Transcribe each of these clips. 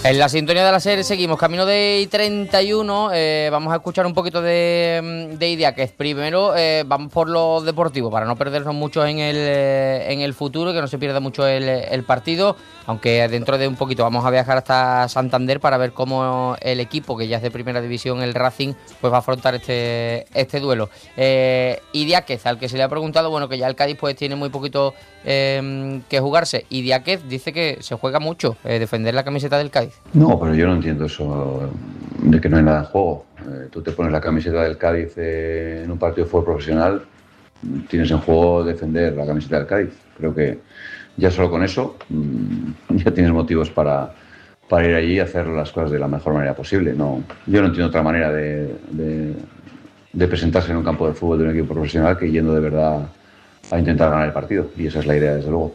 En la sintonía de la serie seguimos, camino de I-31, vamos a escuchar un poquito de Idiáquez. Primero vamos por lo deportivo, para no perdernos mucho en el futuro, que no se pierda mucho el partido, aunque dentro de un poquito vamos a viajar hasta Santander para ver cómo el equipo, que ya es de primera división, el Racing, pues va a afrontar este duelo. Idiáquez, al que se le ha preguntado, bueno, que ya el Cádiz pues tiene muy poquito que jugarse. Idiáquez dice que se juega mucho defender la camiseta del Cádiz. No, pero yo no entiendo eso de que no hay nada en juego. Tú te pones la camiseta del Cádiz en un partido de fútbol profesional, tienes en juego defender la camiseta del Cádiz. Creo que ya solo con eso ya tienes motivos para ir allí y hacer las cosas de la mejor manera posible. No, yo no entiendo otra manera de presentarse en un campo de fútbol de un equipo profesional que yendo de verdad a intentar ganar el partido. Y esa es la idea, desde luego.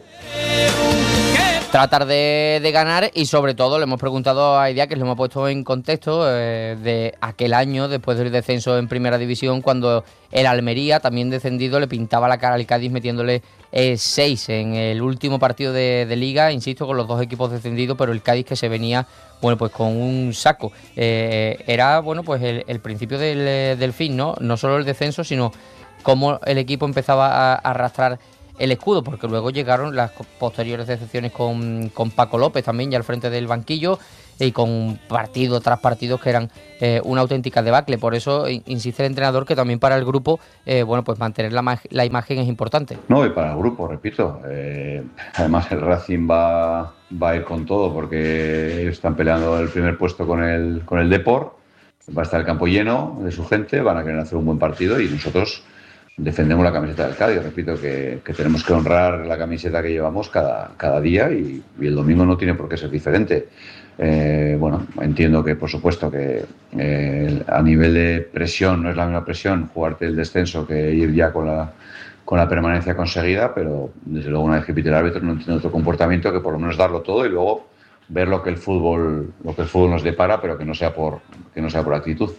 Tratar de ganar, y sobre todo le hemos preguntado a Idiáquez, lo hemos puesto en contexto de aquel año después del descenso en primera división, cuando el Almería, también descendido, le pintaba la cara al Cádiz metiéndole 6 en el último partido de liga, insisto, con los dos equipos descendidos, pero el Cádiz que se venía, bueno, pues con un saco. Era, bueno, pues el principio del fin, no solo el descenso, sino cómo el equipo empezaba a arrastrar el escudo, porque luego llegaron las posteriores decepciones con Paco López también ya al frente del banquillo, y con partido tras partidos que eran una auténtica debacle. Por eso insiste el entrenador que también para el grupo, bueno, pues mantener la imagen es importante. No, y para el grupo, repito, además el Racing va a ir con todo, porque ellos están peleando el primer puesto con el Depor, va a estar el campo lleno de su gente, van a querer hacer un buen partido, y nosotros defendemos la camiseta del Cádiz. Repito que tenemos que honrar la camiseta que llevamos cada día, y el domingo no tiene por qué ser diferente. Bueno, entiendo que por supuesto que a nivel de presión no es la misma presión jugarte el descenso que ir ya con la permanencia conseguida, pero desde luego una vez que pite el árbitro no entiendo otro comportamiento que por lo menos darlo todo y luego ver lo que el fútbol nos depara, pero que no sea por actitud.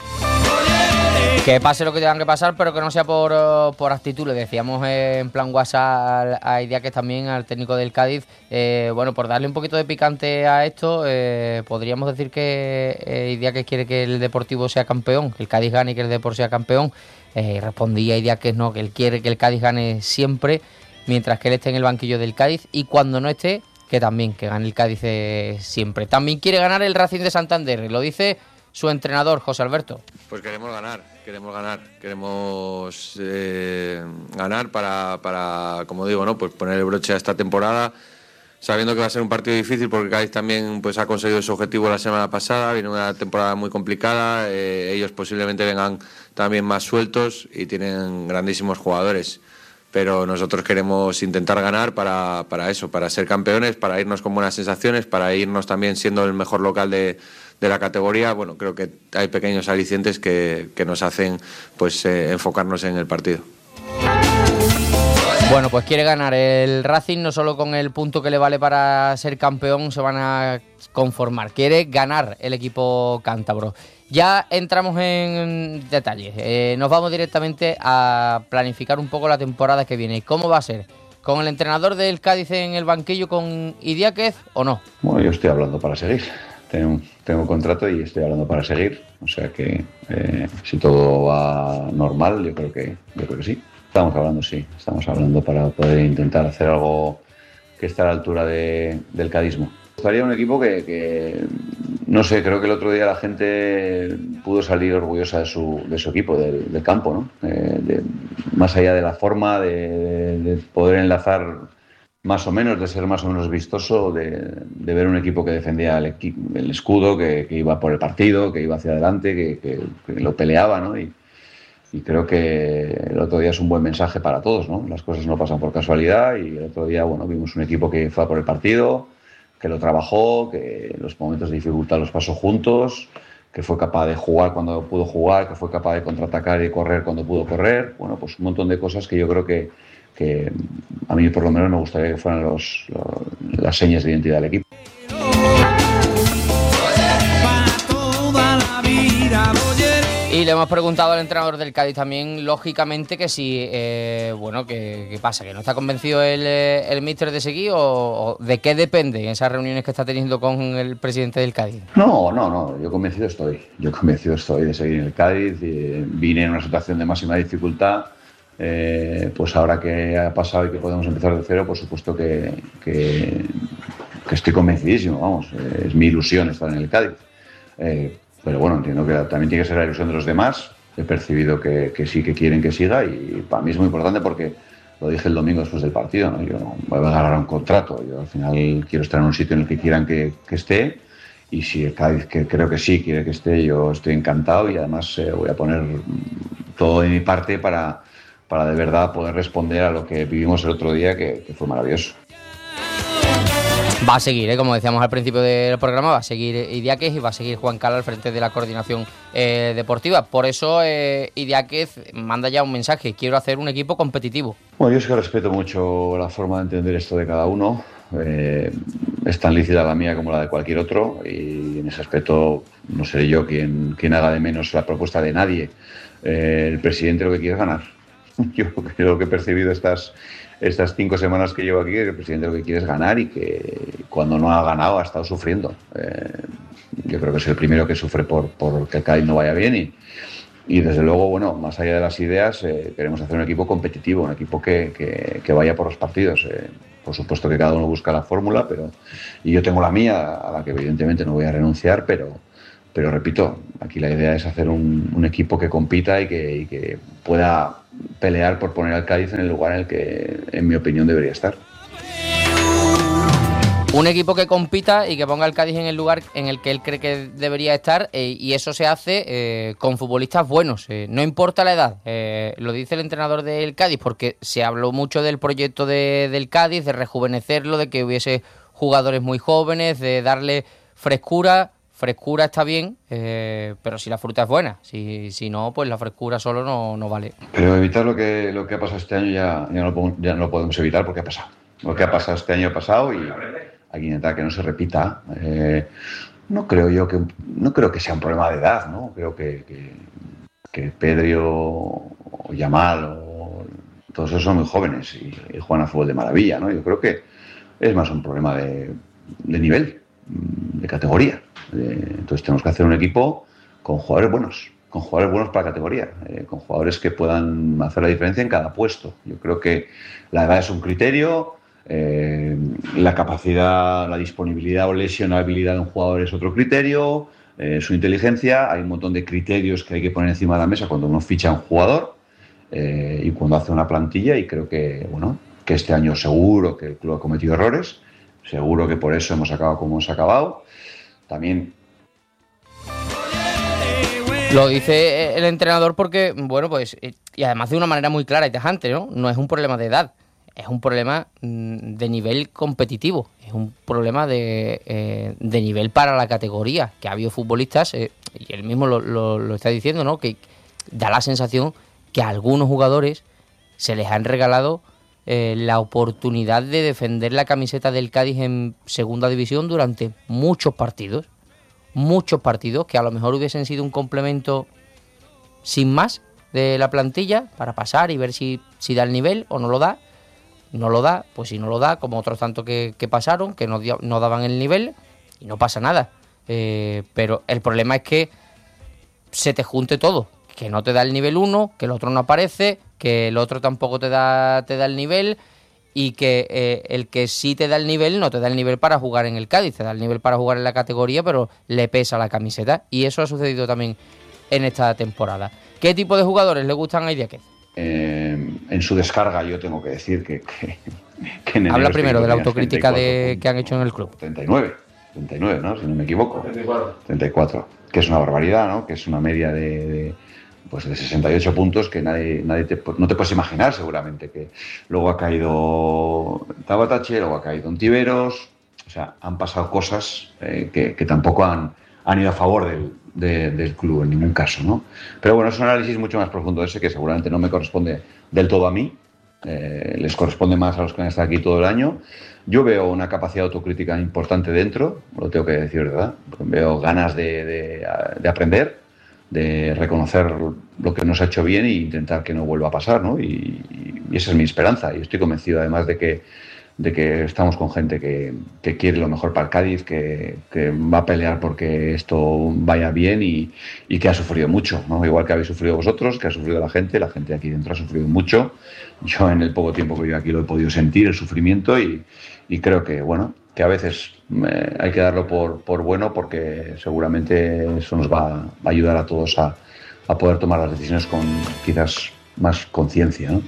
Que pase lo que tengan que pasar, pero que no sea por actitud. Le decíamos en plan WhatsApp a Idiáquez también, al técnico del Cádiz, bueno, por darle un poquito de picante a esto, podríamos decir que Idiáquez quiere que el Deportivo sea campeón, que el Cádiz gane y que el Deportivo sea campeón. Respondía Idiáquez no, que él quiere que el Cádiz gane siempre, mientras que él esté en el banquillo del Cádiz, y cuando no esté, que también, que gane el Cádiz siempre. También quiere ganar el Racing de Santander, lo dice su entrenador, José Alberto. Pues queremos ganar para, como digo, ¿no? Pues poner el broche a esta temporada, sabiendo que va a ser un partido difícil, porque Cádiz también pues ha conseguido su objetivo la semana pasada, viene una temporada muy complicada, ellos posiblemente vengan también más sueltos y tienen grandísimos jugadores, pero nosotros queremos intentar ganar para eso, para ser campeones, para irnos con buenas sensaciones, para irnos también siendo el mejor local de la categoría. Bueno, creo que hay pequeños alicientes que nos hacen pues enfocarnos en el partido. Bueno, pues quiere ganar el Racing, no solo con el punto que le vale para ser campeón se van a conformar, quiere ganar el equipo cántabro. Ya entramos en detalles, nos vamos directamente a planificar un poco la temporada que viene. ¿Cómo va a ser? ¿Con el entrenador del Cádiz en el banquillo, con Idiáquez, o no? Bueno, yo estoy hablando para seguir. Tengo contrato y estoy hablando para seguir, o sea que si todo va normal, yo creo que sí. Estamos hablando para poder intentar hacer algo que esté a la altura del cadismo. Estaría un equipo que no sé, creo que el otro día la gente pudo salir orgullosa de su equipo, del campo, ¿no? Más allá de la forma, de poder enlazar más o menos, de ser más o menos vistoso, de ver un equipo que defendía el escudo, que iba por el partido, que iba hacia adelante, que lo peleaba, ¿no? Y creo que el otro día es un buen mensaje para todos, ¿no? Las cosas no pasan por casualidad, y el otro día, bueno, vimos un equipo que fue a por el partido, que lo trabajó, que los momentos de dificultad los pasó juntos, que fue capaz de jugar cuando pudo jugar, que fue capaz de contraatacar y correr cuando pudo correr. Bueno, pues un montón de cosas que yo creo que a mí por lo menos me gustaría que fueran las señas de identidad del equipo. Y le hemos preguntado al entrenador del Cádiz también, lógicamente, que si, ¿qué pasa? ¿Que no está convencido el míster de seguir o de qué depende esas reuniones que está teniendo con el presidente del Cádiz? No, yo convencido estoy de seguir en el Cádiz. Vine en una situación de máxima dificultad, pues ahora que ha pasado y que podemos empezar de cero, por supuesto que estoy convencidísimo, vamos, es mi ilusión estar en el Cádiz. Pero bueno, entiendo que también tiene que ser la ilusión de los demás. He percibido que sí, que quieren que siga, y para mí es muy importante porque lo dije el domingo después del partido, ¿no? Yo no voy a agarrar un contrato, yo al final quiero estar en un sitio en el que quieran que esté, y si el Cádiz, que creo que sí quiere que esté, yo estoy encantado, y además voy a poner todo de mi parte para de verdad poder responder a lo que vivimos el otro día, que fue maravilloso. Va a seguir, como decíamos al principio del programa, va a seguir Idiáquez y va a seguir Juan Cala al frente de la coordinación deportiva. Por eso Idiáquez manda ya un mensaje: quiero hacer un equipo competitivo. Bueno, yo es que respeto mucho la forma de entender esto de cada uno. Es tan lícita la mía como la de cualquier otro, y en ese aspecto no seré yo quien haga de menos la propuesta de nadie. El presidente lo que quiere es ganar. Yo creo, lo que he percibido estas 5 semanas que llevo aquí, que el presidente lo que quiere es ganar, y que cuando no ha ganado ha estado sufriendo. Yo creo que es el primero que sufre por que el Cádiz no vaya bien, y desde luego, bueno, más allá de las ideas, queremos hacer un equipo competitivo, un equipo que vaya por los partidos. Por supuesto que cada uno busca la fórmula, y yo tengo la mía, a la que evidentemente no voy a renunciar, pero repito, aquí la idea es hacer un equipo que compita y que pueda pelear por poner al Cádiz en el lugar en el que, en mi opinión, debería estar. Un equipo que compita y que ponga al Cádiz en el lugar en el que él cree que debería estar, y eso se hace con futbolistas buenos. No importa la edad, lo dice el entrenador del Cádiz, porque se habló mucho del proyecto del Cádiz, de rejuvenecerlo, de que hubiese jugadores muy jóvenes, de darle frescura. Frescura está bien, pero si la fruta es buena. Si no, pues la frescura solo no vale. Pero evitar lo que ha pasado este año ya no lo podemos evitar, porque ha pasado. Lo que ha pasado este año ha pasado, y hay que intentar que no se repita. No creo que sea un problema de edad, ¿no? Creo que Pedro o Yamal todos esos son muy jóvenes y juegan a fútbol de maravilla, ¿no? Yo creo que es más un problema de nivel, de categoría. Entonces tenemos que hacer un equipo con jugadores buenos para categoría, con jugadores que puedan hacer la diferencia en cada puesto. Yo creo que la edad es un criterio, la capacidad, la disponibilidad o lesionabilidad de un jugador es otro criterio, su inteligencia. Hay un montón de criterios que hay que poner encima de la mesa cuando uno ficha a un jugador y cuando hace una plantilla, y creo que este año seguro que el club ha cometido errores, seguro que por eso hemos acabado como hemos acabado. También lo dice el entrenador porque, y además de una manera muy clara y tajante, ¿no? No es un problema de edad, es un problema de nivel competitivo, es un problema de nivel para la categoría, que ha habido futbolistas, y él mismo lo está diciendo, ¿no? Que da la sensación que a algunos jugadores se les han regalado la oportunidad de defender la camiseta del Cádiz en segunda división durante muchos partidos que a lo mejor hubiesen sido un complemento sin más de la plantilla para pasar y ver si da el nivel o no lo da. No lo da, pues si no lo da, como otros tantos que pasaron, que no daban el nivel, y no pasa nada. Pero el problema es que se te junte todo, que no te da el nivel 1, que el otro no aparece, que el otro tampoco te da el nivel, y que el que sí te da el nivel no te da el nivel para jugar en el Cádiz, te da el nivel para jugar en la categoría, pero le pesa la camiseta, y eso ha sucedido también en esta temporada. ¿Qué tipo de jugadores le gustan a Idiáquez? En su descarga yo tengo que decir que habla primero de la autocrítica que han hecho en el club. 39, ¿no? Si no me equivoco. 34, que es una barbaridad, ¿no? Que es una media de 68 puntos que no te puedes imaginar, seguramente. Que luego ha caído Tabatache, luego ha caído Ontiveros. O sea, han pasado cosas que tampoco han ido a favor del club en ningún caso, ¿no? Pero bueno, es un análisis mucho más profundo ese, que seguramente no me corresponde del todo a mí. Les corresponde más a los que han estado aquí todo el año. Yo veo una capacidad autocrítica importante dentro, lo tengo que decir, ¿verdad? Veo ganas de aprender, de reconocer lo que nos ha hecho bien e intentar que no vuelva a pasar, ¿no? Y esa es mi esperanza. Y estoy convencido además de que estamos con gente que quiere lo mejor para el Cádiz, que va a pelear porque esto vaya bien y que ha sufrido mucho, ¿no? Igual que habéis sufrido vosotros, que ha sufrido la gente de aquí dentro ha sufrido mucho. Yo en el poco tiempo que yo aquí lo he podido sentir, el sufrimiento, y creo que, bueno, que a veces hay que darlo por bueno, porque seguramente eso nos va a ayudar a todos a poder tomar las decisiones con quizás más conciencia, ¿no?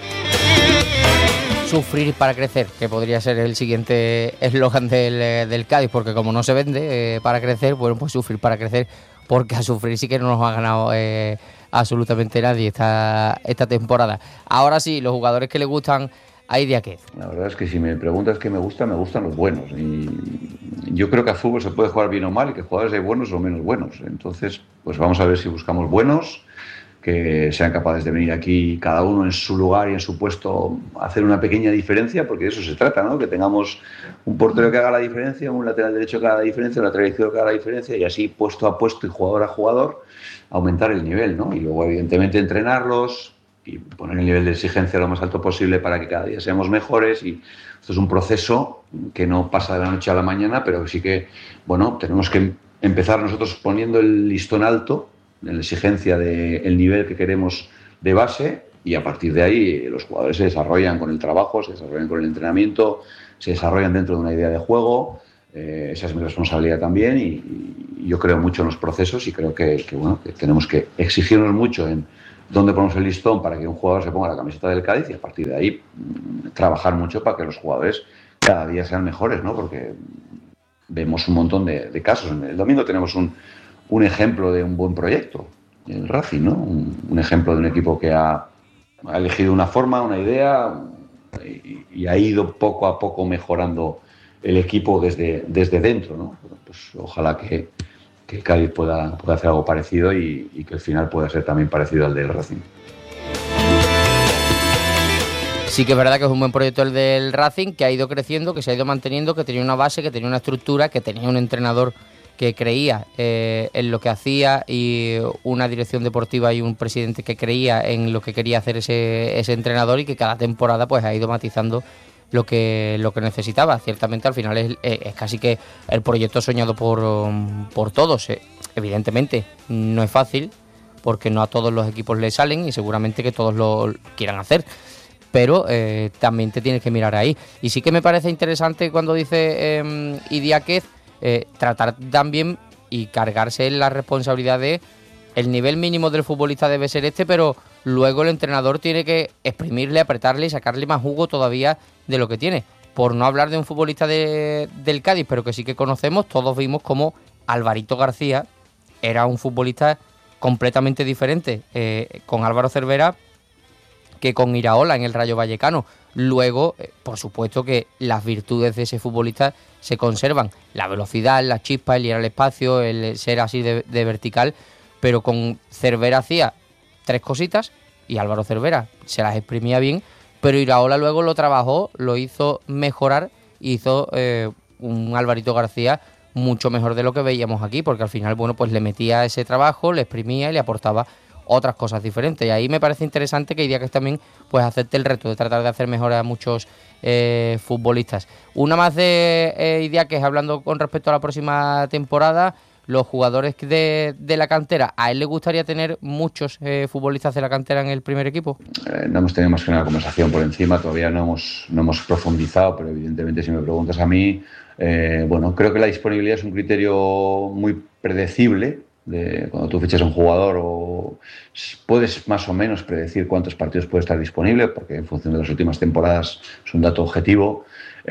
Sufrir para crecer, que podría ser el siguiente eslogan del Cádiz, porque como no se vende para crecer, bueno, pues sufrir para crecer, porque a sufrir sí que no nos ha ganado absolutamente nadie esta temporada. Ahora sí, los jugadores que le gustan a Idiáquez. La verdad es que si me preguntas qué me gustan los buenos. Y yo creo que al fútbol se puede jugar bien o mal y que jugadores hay buenos o menos buenos. Entonces, pues vamos a ver si buscamos buenos, que sean capaces de venir aquí cada uno en su lugar y en su puesto a hacer una pequeña diferencia, porque de eso se trata, ¿no? Que tengamos un portero que haga la diferencia, un lateral derecho que haga la diferencia, un lateral izquierdo que haga la diferencia, y así puesto a puesto y jugador a jugador aumentar el nivel, ¿no? Y luego evidentemente entrenarlos y poner el nivel de exigencia lo más alto posible para que cada día seamos mejores. Y esto es un proceso que no pasa de la noche a la mañana, pero sí que, bueno, tenemos que empezar nosotros poniendo el listón alto en la exigencia del nivel que queremos de base, y a partir de ahí los jugadores se desarrollan con el trabajo, se desarrollan con el entrenamiento, se desarrollan dentro de una idea de juego. Esa es mi responsabilidad también, y yo creo mucho en los procesos, y creo que tenemos que exigirnos mucho en dónde ponemos el listón para que un jugador se ponga la camiseta del Cádiz, y a partir de ahí trabajar mucho para que los jugadores cada día sean mejores, ¿no? Porque vemos un montón de casos. El domingo tenemos un ejemplo de un buen proyecto, el Racing, ¿no? Un ejemplo de un equipo que ha elegido una forma, una idea, y ha ido poco a poco mejorando el equipo desde dentro, ¿no? Pues ojalá que el Cádiz pueda hacer algo parecido, y que el final pueda ser también parecido al del Racing. Sí que es verdad que es un buen proyecto el del Racing, que ha ido creciendo, que se ha ido manteniendo, que tenía una base, que tenía una estructura, que tenía un entrenador que creía en lo que hacía, y una dirección deportiva y un presidente que creía en lo que quería hacer ese entrenador, y que cada temporada pues ha ido matizando lo que necesitaba. Ciertamente al final es casi que el proyecto soñado por todos. Evidentemente no es fácil, porque no a todos los equipos le salen, y seguramente que todos lo quieran hacer, pero también te tienes que mirar ahí. Y sí que me parece interesante cuando dice Idiáquez, tratar también y cargarse la responsabilidad de el nivel mínimo del futbolista debe ser este, pero luego el entrenador tiene que exprimirle, apretarle y sacarle más jugo todavía de lo que tiene. Por no hablar de un futbolista del Cádiz, pero que sí que conocemos, todos vimos como Alvarito García era un futbolista completamente diferente con Álvaro Cervera que con Iraola en el Rayo Vallecano. Luego, por supuesto que las virtudes de ese futbolista se conservan. La velocidad, la chispa, el ir al espacio, el ser así de vertical. Pero con Cervera hacía 3 cositas y Álvaro Cervera se las exprimía bien. Pero Iraola luego lo trabajó, lo hizo mejorar, hizo un Alvarito García mucho mejor de lo que veíamos aquí, porque al final, bueno, pues le metía ese trabajo, le exprimía y le aportaba otras cosas diferentes. Y ahí me parece interesante que Idiáquez también pues acepte el reto de tratar de hacer mejor a muchos futbolistas. Una más de Idiáquez, hablando con respecto a la próxima temporada, los jugadores de la cantera. ¿A él le gustaría tener muchos futbolistas de la cantera en el primer equipo? No hemos tenido más que una conversación por encima, todavía no hemos profundizado, pero evidentemente si me preguntas a mí, bueno, creo que la disponibilidad es un criterio muy predecible. Cuando tú fichas a un jugador, o puedes más o menos predecir cuántos partidos puede estar disponible, porque en función de las últimas temporadas es un dato objetivo.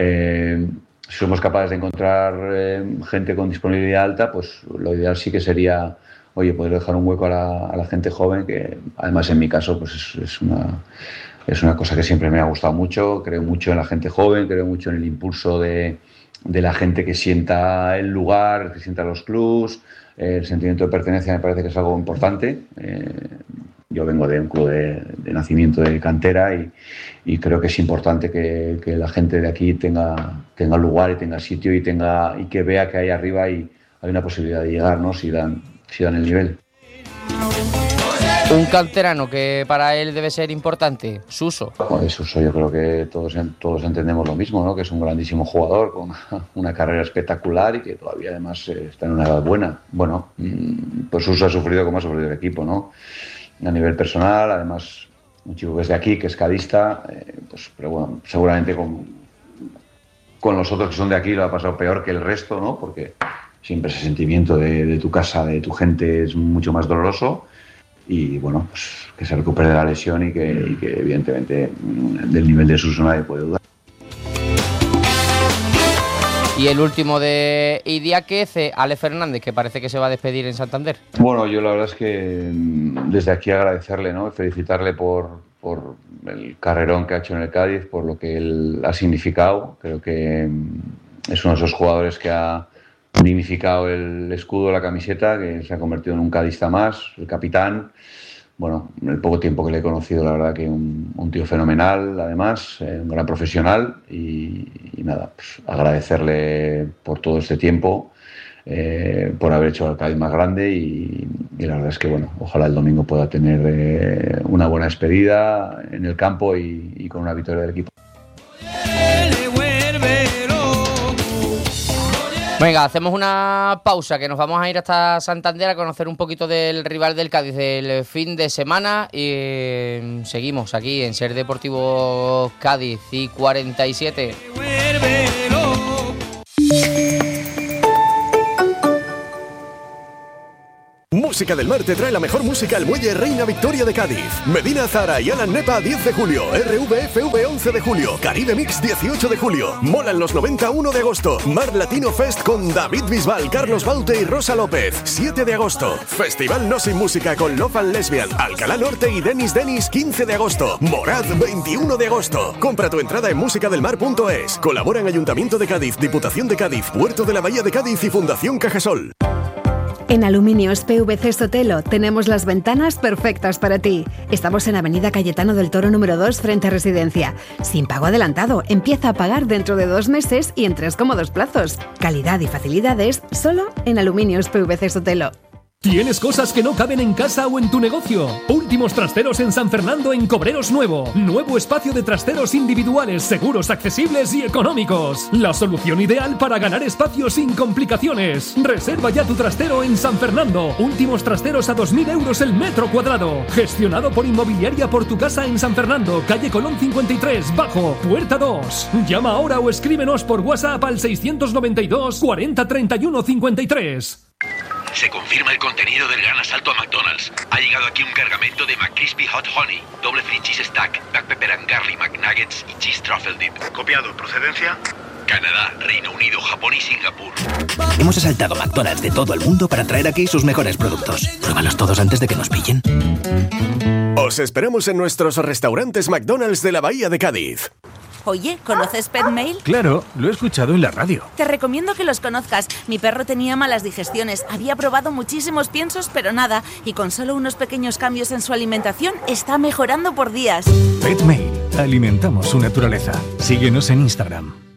Si somos capaces de encontrar gente con disponibilidad alta, pues lo ideal sí que sería, oye, poder dejar un hueco a la gente joven, que además en mi caso pues es una cosa que siempre me ha gustado mucho. Creo mucho en la gente joven, creo mucho en el impulso de la gente que sienta el lugar, que sienta los clubs. El sentimiento de pertenencia me parece que es algo importante. Yo vengo de un club de nacimiento de cantera, y creo que es importante que la gente de aquí tenga lugar y tenga sitio, y que vea que ahí arriba hay una posibilidad de llegar, ¿no? Si dan el nivel. Un canterano que para él debe ser importante, Suso. Bueno, de Suso yo creo que todos entendemos lo mismo, ¿no? Que es un grandísimo jugador con una carrera espectacular y que todavía además está en una edad buena. Bueno, pues Suso ha sufrido como ha sufrido el equipo, ¿no? A nivel personal, además un chico que es de aquí, que es cadista, pues, pero bueno, seguramente con los otros que son de aquí lo ha pasado peor que el resto, ¿no? Porque siempre ese sentimiento de tu casa, de tu gente es mucho más doloroso. Y bueno, pues que se recupere de la lesión y que evidentemente del nivel de Suso nadie puede dudar. Y el último de Idiáquez, Ale Fernández, que parece que se va a despedir en Santander. Bueno, yo la verdad es que desde aquí agradecerle, ¿no? Felicitarle por el carrerón que ha hecho en el Cádiz, por lo que él ha significado. Creo que es uno de esos jugadores que ha dignificado el escudo, la camiseta, que se ha convertido en un cadista más, el capitán. Bueno, en el poco tiempo que le he conocido, la verdad que un tío fenomenal, además, un gran profesional y nada, pues agradecerle por todo este tiempo, por haber hecho al Cádiz más grande y la verdad es que, bueno, ojalá el domingo pueda tener una buena despedida en el campo y con una victoria del equipo. Venga, hacemos una pausa, que nos vamos a ir hasta Santander a conocer un poquito del rival del Cádiz del fin de semana y seguimos aquí en Ser Deportivo Cádiz y 47. Música del Mar te trae la mejor música al Muelle Reina Victoria de Cádiz. Medina Zara y Alan Nepa 10 de julio. RVFV 11 de julio. Caribe Mix 18 de julio. Molan los 91 de agosto. Mar Latino Fest con David Bisbal, Carlos Baute y Rosa López 7 de agosto. Festival No Sin Música con Love and Lesbian, Alcalá Norte y Denis 15 de agosto. Morad 21 de agosto. Compra tu entrada en musicadelmar.es. Colaboran Ayuntamiento de Cádiz, Diputación de Cádiz, Puerto de la Bahía de Cádiz y Fundación Cajasol. En Aluminios PVC Sotelo tenemos las ventanas perfectas para ti. Estamos en Avenida Cayetano del Toro número 2 frente a Residencia. Sin pago adelantado, empieza a pagar dentro de 2 meses y en 3 cómodos plazos. Calidad y facilidades solo en Aluminios PVC Sotelo. ¿Tienes cosas que no caben en casa o en tu negocio? Últimos Trasteros en San Fernando en Cobreros Nuevo. Nuevo espacio de trasteros individuales, seguros, accesibles y económicos. La solución ideal para ganar espacio sin complicaciones. Reserva ya tu trastero en San Fernando. Últimos Trasteros a 2.000 euros el metro cuadrado. Gestionado por Inmobiliaria Por Tu Casa en San Fernando, calle Colón 53, Bajo, Puerta 2. Llama ahora o escríbenos por WhatsApp al 692 40 31 53. Se confirma el contenido del gran asalto a McDonald's. Ha llegado aquí un cargamento de McCrispy Hot Honey, doble free cheese stack, black pepper and garlic McNuggets y cheese truffle dip. Copiado. ¿Procedencia? Canadá, Reino Unido, Japón y Singapur. Hemos asaltado McDonald's de todo el mundo para traer aquí sus mejores productos. Pruébalos todos antes de que nos pillen. Os esperamos en nuestros restaurantes McDonald's de la Bahía de Cádiz. Oye, ¿conoces Petmail? Claro, lo he escuchado en la radio. Te recomiendo que los conozcas. Mi perro tenía malas digestiones, había probado muchísimos piensos, pero nada. Y con solo unos pequeños cambios en su alimentación, está mejorando por días. Petmail, alimentamos su naturaleza. Síguenos en Instagram.